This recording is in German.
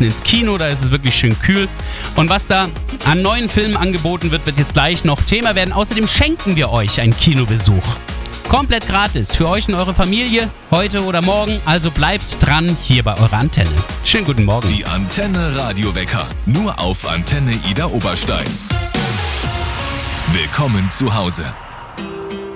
liebsten ins Kino, da ist es wirklich schön kühl. Und was da an neuen Filmen angeboten wird, wird jetzt gleich noch Thema werden. Außerdem schenken wir euch einen Kinobesuch. Komplett gratis für euch und eure Familie, heute oder morgen. Also bleibt dran hier bei eurer Antenne. Schönen guten Morgen. Die Antenne Radiowecker. Nur auf Antenne Ida Oberstein. Willkommen zu Hause.